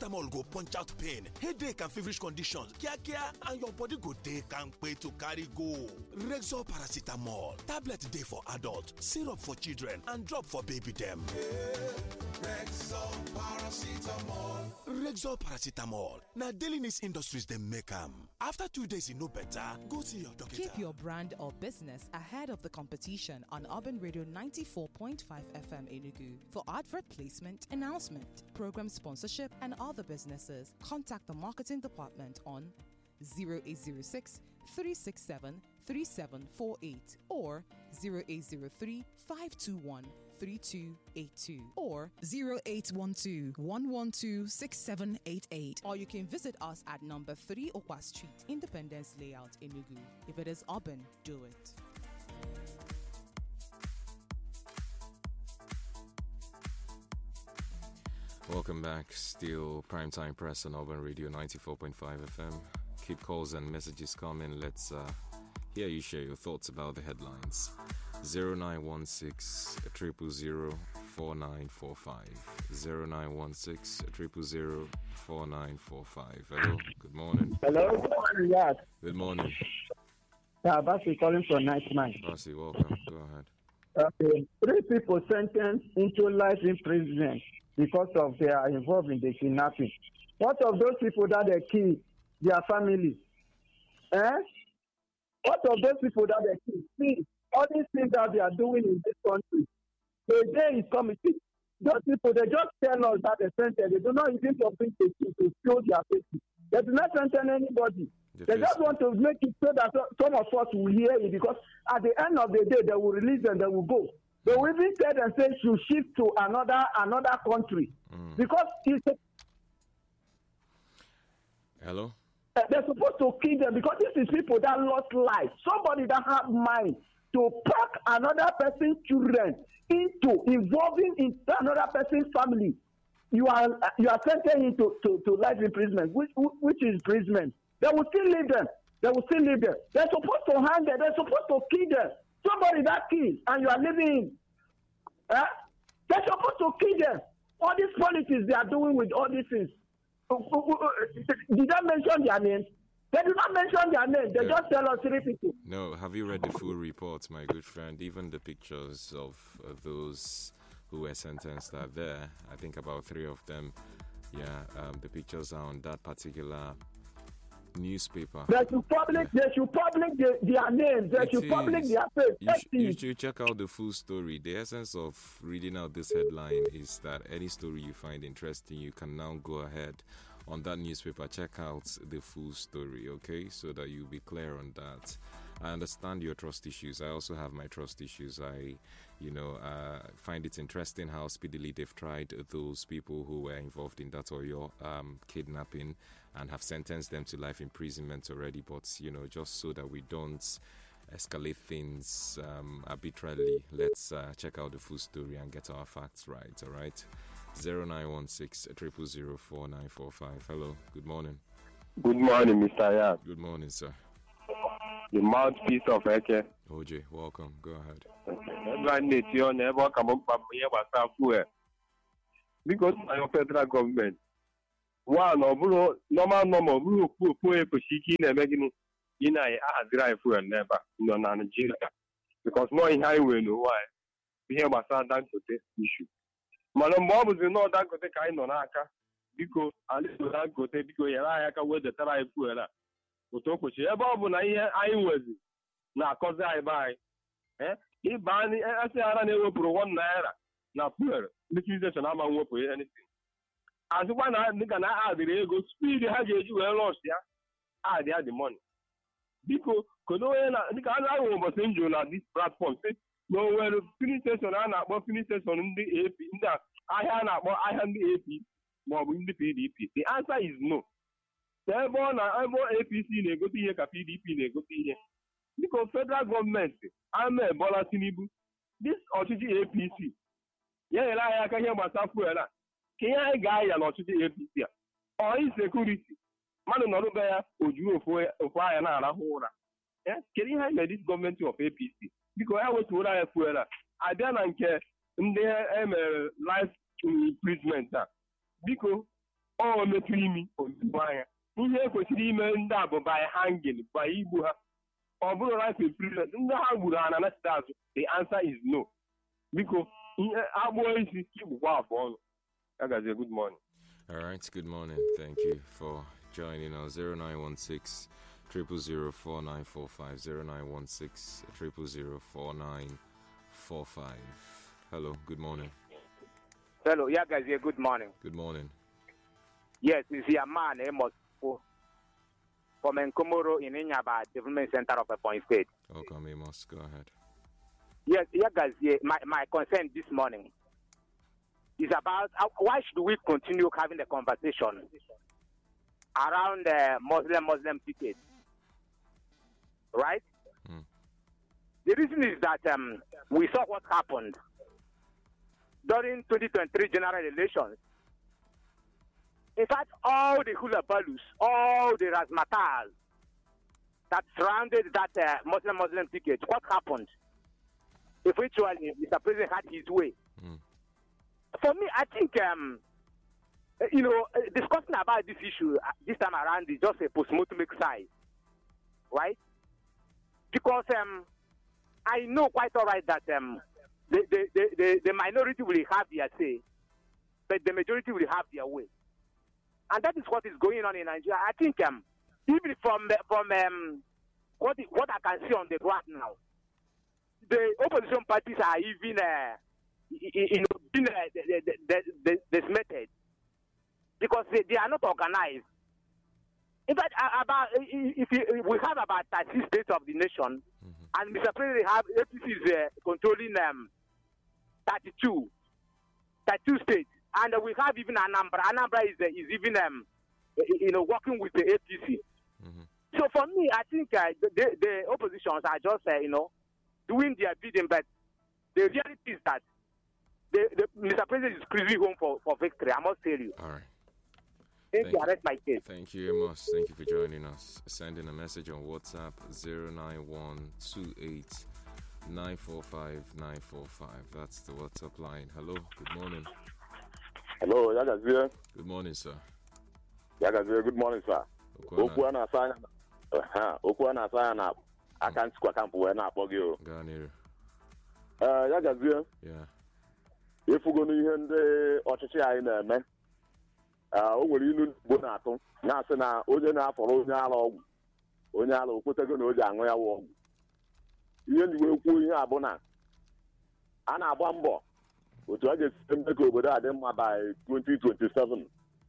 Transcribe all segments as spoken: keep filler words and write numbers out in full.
paracetamol go punch out pain, headache and feverish conditions kia-kia, and your body go dey kampe to carry go. Rexall paracetamol, tablet dey for adult, syrup for children, and drop for baby dem. Rexall paracetamol. Rexall paracetamol. Na Daily Needs Industries dey make am. After two days e no better, go see your doctor. Keep your brand or business ahead of the competition on Urban Radio ninety-four point five F M Enugu. For advert placement, announcement, program sponsorship, and other businesses, contact the marketing department on zero eight zero six, three six seven, three seven four eight or zero eight zero three, five two one, three two eight two or zero eight one two, one one two, six seven eight eight. Or you can visit us at number three Okwa Street, Independence Layout, Enugu. If it is urban, do it. Welcome back. Still Primetime Press on Urban Radio ninety-four point five F M. Keep calls and messages coming. Let's uh, hear you share your thoughts about the headlines. zero nine one six, zero zero zero, four nine four five. zero nine one six, zero zero zero, four nine four five. Hello, good morning. Hello, good morning, yes. Good morning. Yeah, Basi calling from Night Mind. Basi, welcome. Go ahead. Okay. Three people sentenced into life imprisonment because of they are involved in the kidnapping. What of those people that they kill their families? Eh? What of those people that they kill? See, all these things that they are doing in this country, the day is coming. See, those people, they just tell us that they sentence. They do not even bring the to, to show their faces. They do not sentence anybody. The they just want to make it so that some of us will hear it, because at the end of the day, they will release them, they will go. They will even tell them, say, to shift to another another country. Mm. Because it's a, Hello? They're supposed to kill them, because this is people that lost life. Somebody that have mind to pack another person's children into involving in another person's family. You are you are sentencing into to, to life imprisonment, which which is imprisonment. They will still leave them. They will still leave them. They're supposed to hang them. They're supposed to kill them. Somebody that kills and you are living in. Eh? They're supposed to kill them. All these politics they are doing with all these things. Did I mention their names? They do not mention their names. They yeah. just tell us three people. No, have you read the full report, my good friend? Even the pictures of uh, those who were sentenced are there. I think about three of them. Yeah, um, the pictures are on that particular newspaper. They should publish, they should publish the, their names. They it should is. publish their face. You, sh- you should check out the full story. The essence of reading out this headline is that any story you find interesting, you can now go ahead on that newspaper, check out the full story, okay, so that you'll be clear on that. I understand your trust issues. I also have my trust issues. I, you know, uh, find it interesting how speedily they've tried those people who were involved in that Oyo um, kidnapping and have sentenced them to life imprisonment already. But, you know, just so that we don't escalate things um, arbitrarily, let's uh, check out the full story and get our facts right, all right? zero nine one six, zero zero zero, four nine four five. Hello, good morning. Good morning, Mister Yap. Good morning, sir. The mouthpiece of Eke. O J, welcome. Go ahead. Because my federal government, one of normal normal group who put Shiki and Megan in I drive for never no Nigeria. Because more in highway, no why. We have a certain issue. Madam Bob is not that go take kind on Aka because I little that go take because I can wear the Tara Fuela. Utoko, Bob, I was now cause I buy. Eh? If Barney, I say I never put one naira. Now, poor, this is just an amount of anything. As one I think an add the go speed, how you well lost, yeah? Ah, they had the money. Because, Kono, I think I was in you on this platform. No, well, finish session, I'm not finish session in the A P. I have not, I have the A P, more in the P D P. The answer is no. Therefore, I'm more A P C negotiate a P D P negotiate. Because federal government, I'm a Bola Tinubu. This O T G A P C. Yeah, I can hear myself well. Can I guy a lot to the A P C? Or insecurity? Man, no bear, or you for a fire and a hora. Yeah, can you hide this government of A P C? Because I was what I have for I don't care. There am a life imprisonment. Because ọ metụrụ imi ozugbo anya ihe ekwesịrị ime ndị a bụ by hanging by igbu ha ọ bụrụ right to prison ndị ha gburu ha na anachite azụ the answer is no biko agbụọ isi igbukwa afọ ọnụ agazie good morning. All right, good morning. Thank you for joining us. zero nine one six, zero zero zero, four nine four five, zero nine one six, zero zero zero, four nine four five. Hello, good morning. Hello, yeah, guys, yeah, good morning. Good morning. Yes, it's your man, Amos, from Nkomoro in Inyaba Development Center of Ebonyi State. Welcome, Amos. Go ahead. Yes, yeah, guys, yeah, my, my concern this morning is about uh, why should we continue having the conversation around the Muslim Muslim ticket, right? Mm. The reason is that um, we saw what happened during twenty twenty-three general elections. In fact, all the hula balus, all the razzmatazz that surrounded that uh, Muslim Muslim ticket, what happened? Eventually, Mister President had his way. Mm. For me, I think, um, you know, discussing about this issue this time around is just a post-mortem exercise, right? Because um, I know quite all right that um, the, the, the, the, the minority will have their say, but the majority will have their way. And that is what is going on in Nigeria. I think um, even from from um, what what I can see on the ground now, the opposition parties are even uh, you know being uh, dismissed because they, they are not organized. In fact, about if we have about thirty states of the nation, mm-hmm. and Mister President have A P C is uh, controlling um, thirty-two, thirty-two states. And uh, we have even Anambra. Anambra is, uh, is even, um, you know, working with the A P C. Mm-hmm. So for me, I think uh, the, the oppositions are just, uh, you know, doing their bidding. But the reality is that the, the, Mister President is cruising home for, for victory. I must tell you. All right. Thank, Thank you. I rest my case. Thank you, Amos. Thank you for joining us. Sending a message on WhatsApp zero nine one two eight nine four five nine four five. That's the WhatsApp line. Hello. Good morning. Hello, Yagazia. Good morning, sir. Yagazia, good morning, sir. Okuana Sana. Uh, Okuana Sana. I can't squat camp when I bog you. Garnier. Uh, Yagazia. Yeah. If we're going to hear the Ochachi in there, man. Uh, over you Bonato. Nasana, Ojana for Ojalo. Onyalo, Potagon Ojanga Wog. You will pull in Abona. Anna Bambo. Otu a ga-esi eme ka obodo a dị mma by twenty twenty-seven.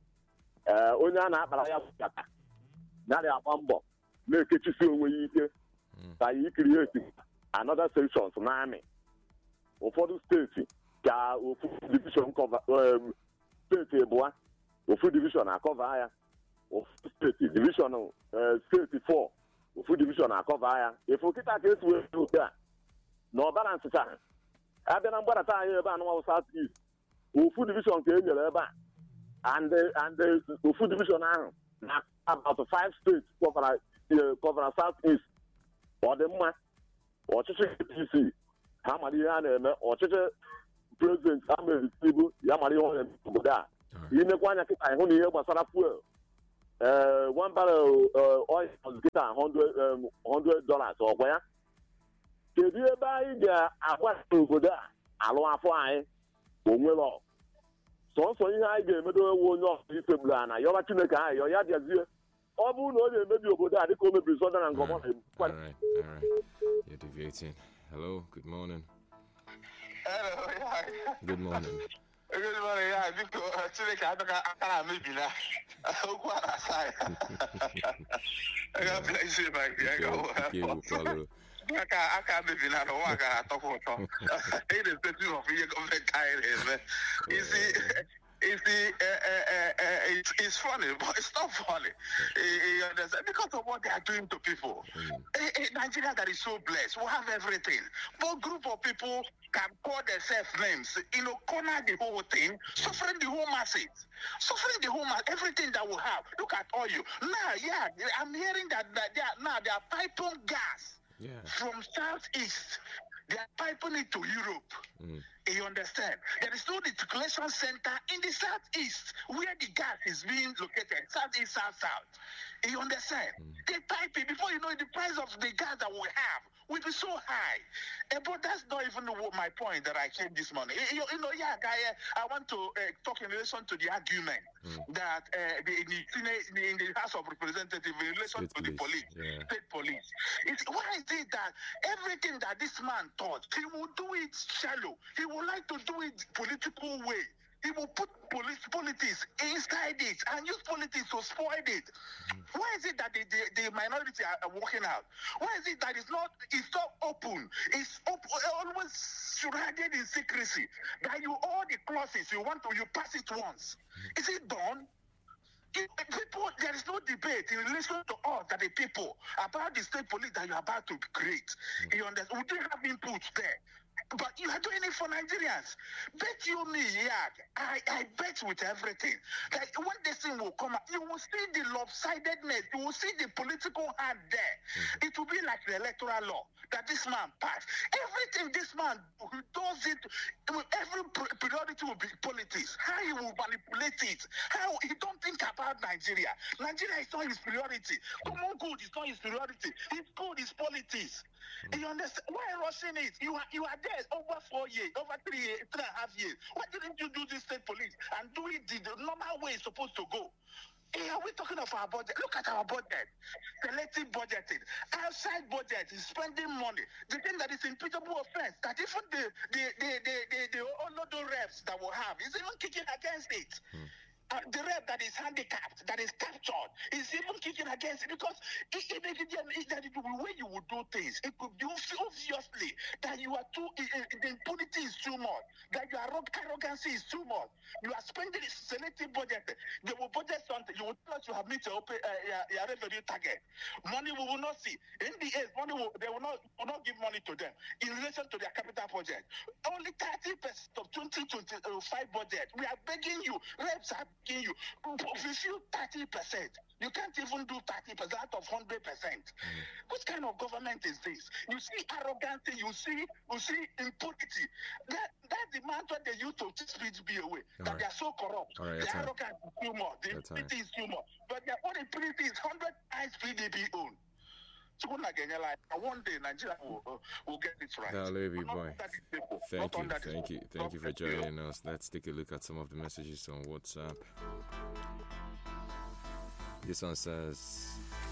Onye a na-akpara ya kata narị agba mbọ na-ekechisi onwe ya ike ka yi create another sections n'amị. Ụfọdụ steeti ka ofu division cover steeti abụọ ofu division akọva ya. Ofu steeti division steeti four ofu division akọva ya. Efu kịta ka esi wee otu a na ọbara nsịcha abịa na mgbadata anyị ebe anụmanụ South East ofu division ka e nyere ebe a and and ofu division ahụ na about five states cover cover South East. Ọ dị mma ọchịchị A P C ha mara ihe a na-eme ọchịchị President Ahmed Tinubu ya mara ihe ọ na-eme obodo a inekwa anya kịta ịhụ na ihe gbasara fuel ee one barrel oil kịta hundred dollars ọgwa ya. Kedu ebe anyị ga-agbasa obodo a alụ afọ anyị onwere sọnsọ ihe anyị ga-emedo ewu onye ọzọ ifegburu ana yọba Chineke anyị yọ ya bịazie ọ bụrụ na ọ na-emebi obodo a dịka o mebiri Sọda na Ngọmọ. You're deviating. Hello, good morning. Hello, yeah. Good morning. Good morning, yeah. Because Chineke adọka akara mebi na okwu a na-asa ya. I got to say back there. Aka aka mebi na no wa ga atọkọ ụtọ. It is the two of you government tired. You see, you see, uh, uh, uh, it's, it's funny, but it's not funny. You understand? Because of what they are doing to people. Mm. In Nigeria that is so blessed, we have everything. But group of people can call themselves names, you know, corner the whole thing, suffering the whole masses, suffering the whole mass, everything that we have. Look at all you. Now, yeah, I'm hearing that, that they are, now they are piping gas. Yeah. From southeast, they are piping it to Europe. Mm. You understand? There is no reticulation center in the southeast where the gas is being located. Southeast, south, south. You understand? Mm. They type it before you know the price of the gas that we have will be so high. Uh, but that's not even my point that I came this morning. You, you know, yeah, guy, uh, I want to uh, talk in relation to the argument mm. that uh, the, in, the, in the House of Representatives in relation state to police. the police, yeah. state police. It's, why is it that everything that this man thought, he will do it shallow. He would like to do it political way. He will put police politics inside it and use politics to spoil it. Mm. Why is it that the, the, the minority are working out? Why is it that it's not it's not open? It's op- always surrounded in secrecy. That you all the clauses you want to you pass it once. Mm. Is it done? It, people, there is no debate in relation to us that the people about the state police that you're about to create. Mm. You understand? We didn't have input there. But you are doing it for Nigerians. Bet you me, yeah. I, I bet with everything. That when this thing will come out, you will see the lopsidedness. You will see the political hand there. Mm-hmm. It will be like the electoral law that this man passed. Everything this man does it, every priority will be politics. How he will manipulate it. How he don't think about Nigeria. Nigeria is not his priority. Common good is not his priority. His good is politics. Mm-hmm. You understand? Why rushing it? You are you are there over four years, over three years, three and a half years. Why didn't you do this state police and do it the, the normal way it's supposed to go? Hey, are we talking of our budget? Look at our budget. Selective budgeting. Outside budget is spending money. The thing that is impeachable offense, that even the the the the the, the, the, the reps that we have is even kicking against it. Hmm. Uh, the rep that is handicapped, that is captured, is even kicking against it because it, it, it, it, it, that it, the way you would do things, it could be obviously that you are too, it, it, the impunity is too much, that your arrogancy is too much. You are spending selective budget. They will budget something. You will tell us you have met your, uh, your, your revenue target. Money we will not see. In the end, money will, they will not, will not give money to them in relation to their capital project. Only thirty percent of twenty twenty-five budget. We are begging you. Reps are you refuse thirty percent. You can't even do thirty percent out of one hundred percent. Mm. What kind of government is this? You see arrogancy, you see you see impunity. That that demand what they use to teach speech be away. All that right. They are so corrupt. Right, the arrogance is too much. The impunity is too much. But their own impunity is one hundred times P D B own. So one day Nigeria will, uh, will get it right. Hello, boy. Thank you, thank you, thank you for joining us. Let's take a look at some of the messages on WhatsApp. This one says,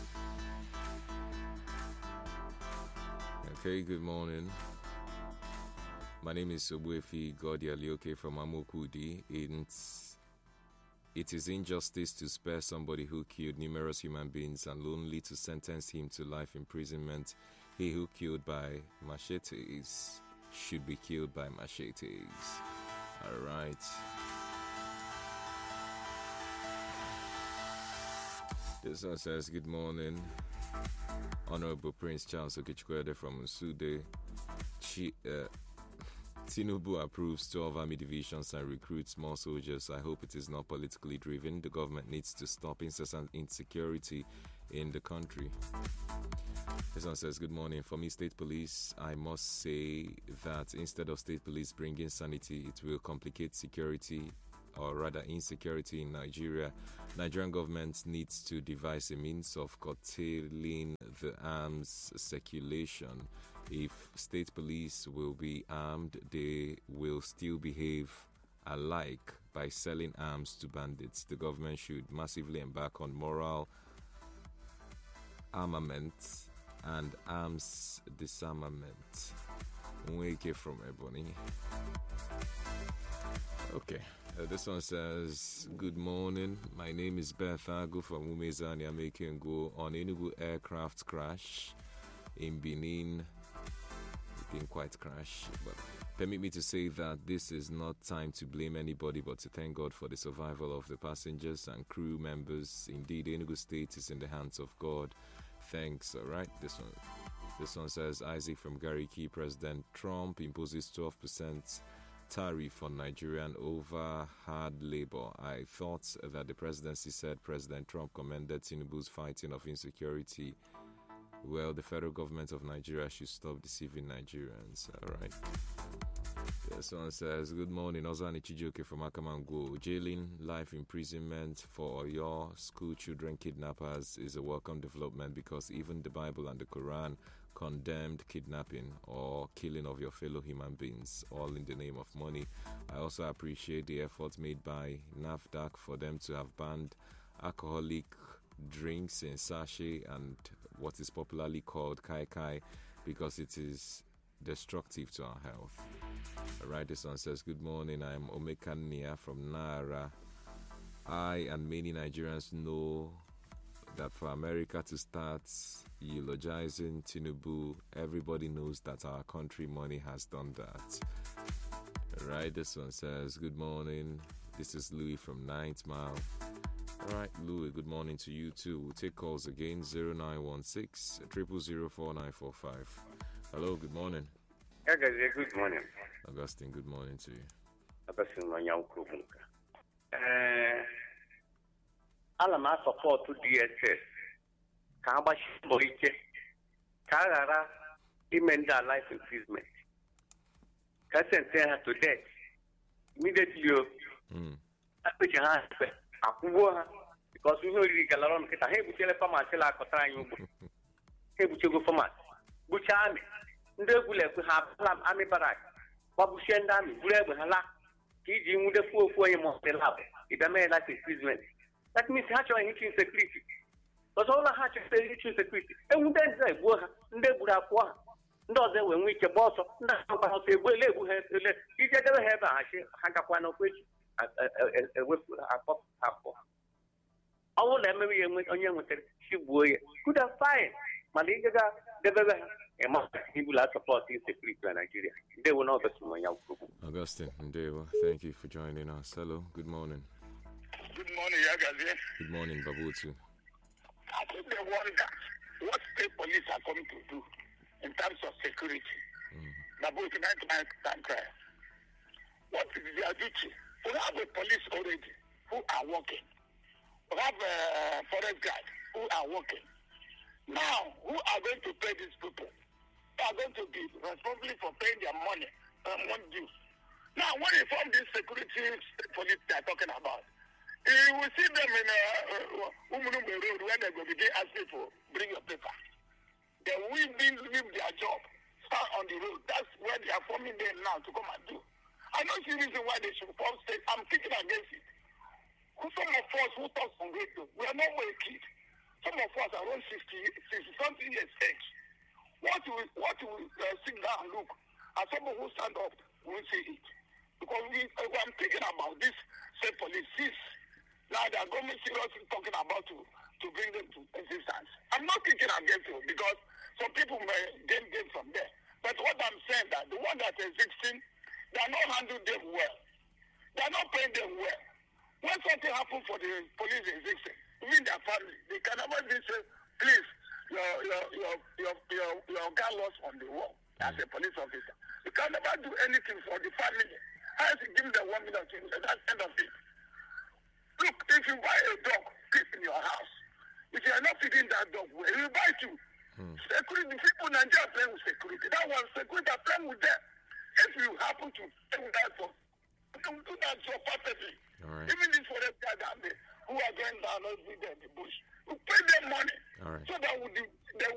okay, good morning. My name is Sobuefi Godi Alioke from Amokudi. It's It is injustice to spare somebody who killed numerous human beings and only to sentence him to life imprisonment. He who killed by machetes should be killed by machetes. All right. This one says, good morning. Honorable Prince Charles Okichukwede from Usude. Chi, uh, Tinubu approves twelve army divisions and recruits more soldiers. I hope it is not politically driven. The government needs to stop incessant insecurity in the country. This one says, good morning. For me, state police, I must say that instead of state police bringing sanity, it will complicate security, or rather insecurity in Nigeria. Nigerian government needs to devise a means of curtailing the arms circulation. If state police will be armed, they will still behave alike by selling arms to bandits. The government should massively embark on moral armament and arms disarmament. Nweke from Ebony. Okay, uh, this one says, good morning. My name is Beth Agu from Umezani. I'm making go on Enugu aircraft crash in Benin. Didn't quite crash, but permit me to say that this is not time to blame anybody but to thank God for the survival of the passengers and crew members. Indeed, Enugu State is in the hands of God. Thanks. All right, this one this one says, Isaac from Gariki. President Trump imposes twelve percent tariff on Nigerian over hard labor. I thought that the presidency said President Trump commended Tinubu's fighting of insecurity. Well, the federal government of Nigeria should stop deceiving Nigerians. All right. This one says, good morning, Ozani Chijoke from Akamango. Jailing life imprisonment for your school children kidnappers is a welcome development because even the Bible and the Quran condemned kidnapping or killing of your fellow human beings, all in the name of money. I also appreciate the effort made by NAFDAC for them to have banned alcoholic drinks in sachet and what is popularly called kai kai because it is destructive to our health. Alright, this one says, good morning, I'm Omekania from Nara. I and many Nigerians know that for America to start eulogizing Tinubu, everybody knows that our country money has done that. Alright, this one says, good morning, this is Louis from Ninth Mile. Alright, Louis, good morning to you too. We'll take calls again, zero nine one six, zero zero zero four nine four five. Hello, good morning. Good morning. Augustine, good morning to you. Augustine, uh, I'm a support to D S S. Kabash Boike, Karara, Imenda life imprisonment. Cousin her to death. Immediately, you put your hands up. Because we know you can learn. Hey, we tell a farmer, tell our Cotrain. Hey, we go for much. Which army? Ndebule ku ha plan army barak babushenda mi bule bu hala kiji mu de fu fu yemo lab ida me like imprisonment. That means ha cho any security because all ha cho security e mu de zai bu ha ndebura kwa ndo ze we nwe ke boss nda pa ho se bu le bu he le ije de he ba ha shi ha ka kwa no kwechi e we apop apop awu le me ye mu onye mu tere shi bu ye could have fine maliga de bebe. People are supporting security in Nigeria. They will not be Augustine, Ndewa, thank you for joining us. Hello, good morning. Good morning, Yagazi. Good morning, Babutu. I think they wonder what state police are coming to do in terms of security. Babutu, that's my time cry. What is their duty? We have a police already who are working. We have a forest guard who are working. Now, who are going to pay these people? Who are going to be responsible for paying their money, uh, money dues? Now, when you form this security police they are talking about, you will see them in uh, Umunumbe uh, Road when they go begin asking for bring your paper. They will leave, leave their job, start on the road. That's where they are forming them now to come and do. I don't see reason why they should form state. I'm thinking against it. Some of us who talk on radio, we are not very kids. Some of us are around sixty, sixty something years age. What we, what we uh, sit down and look, and someone who stand up will say it. Because we, uh, I'm thinking about this state police. Now they are going seriously talking about to, to bring them to existence. I'm not thinking against it because some people may gain gain from there. But what I'm saying that the one that is existing, they are not handling them well. They are not paying them well. When something happens for the police existing, even their family, they can never be say, please, your your your your your, your gun lost on the wall as a police officer. You can never do anything for the family. I have to give them one million things, and that's the end of it. Look, if you buy a dog, keep in your house. If you are not feeding that dog, well, he will bite you. Hmm. Security, people in Nigeria are playing with security. That one, security are playing with them. If you happen to play with that dog, you can do that job perfectly. Right. Even this forest guy down there, who are going down every day in the bush, we pay them money. All right. So that would they